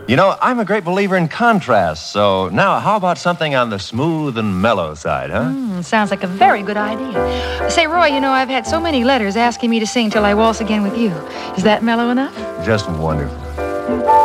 You know, I'm a great believer in contrast, so now how about something on the smooth and mellow side, huh? Sounds like a very good idea. Say, Roy, you know, I've had so many letters asking me to sing Till I Waltz Again with You. Is that mellow enough? Just wonderful.